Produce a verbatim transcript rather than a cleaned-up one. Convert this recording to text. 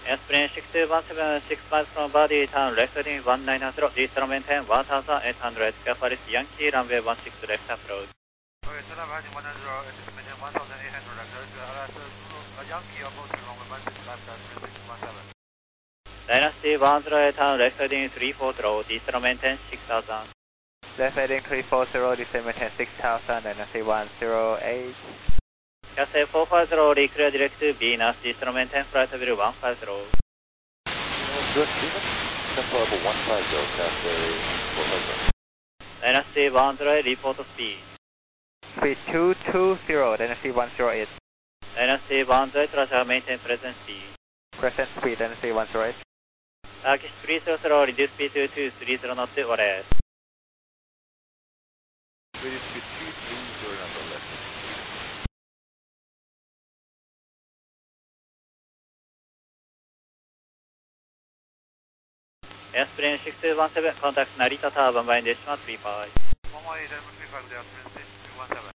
Airplane six two one seven, six miles from body, turn left heading one nine zero, G-Star maintain one thousand eight hundred, careful is Yankee, runway one six left approach. Okay, Star heading one nine zero, maintain one thousand eight hundred, approach, Yankee approaching runway one six left, three six one seven. Dynasty one zero eight, turn left heading three four zero, G-Star maintain six thousand. Left heading three four zero, G-Star maintain six thousand, Dynasty one zero eight. Cathay four five zero, reclear direct to Venus, G-Star maintain flight level one five zero. Direct Venus, tempo level one five zero, Cathay four five zero. Dynasty one zero eight, report speed. Speed two two zero, Dynasty one zero eight. Dynasty one zero eight, Russia maintain present speed. Present speed, Dynasty one zero eight. Turkish three zero zero, reduce speed to two three zero knots, O R S. Reduce speed two three zero knots, O R S. Airplane six two one seven, contact Narita Tower, one by decimal three five. one one eight, three five, they are three six two one seven.